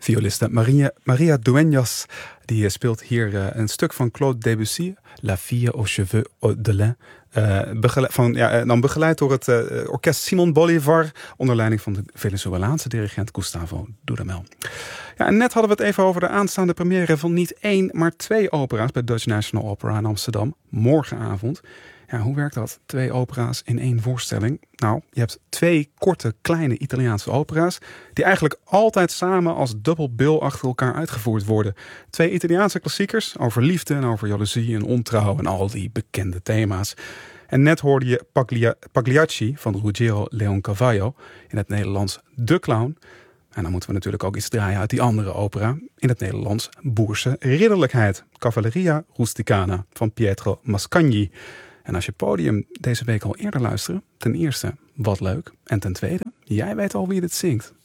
Violiste Maria Dueñas, die speelt hier een stuk van Claude Debussy, La Fille aux cheveux de lin. Dan begeleid door het orkest Simon Bolivar onder leiding van de Venezolaanse dirigent Gustavo Dudamel. Ja, en net hadden we het even over de aanstaande première van niet 1, maar 2 opera's bij Dutch National Opera in Amsterdam. Morgenavond. Ja, hoe werkt dat? 2 opera's in 1 voorstelling. Nou, je hebt 2 korte, kleine Italiaanse opera's die eigenlijk altijd samen als dubbel bill achter elkaar uitgevoerd worden. 2 Italiaanse klassiekers over liefde en over jaloezie en ontrouw en al die bekende thema's. En net hoorde je Pagliacci van Ruggiero Leoncavallo, in het Nederlands De Clown. En dan moeten we natuurlijk ook iets draaien uit die andere opera, in het Nederlands Boerse Ridderlijkheid, Cavalleria Rusticana van Pietro Mascagni. En als je Podium deze week al eerder luistert, ten eerste, wat leuk. En ten tweede, jij weet al wie dit zingt.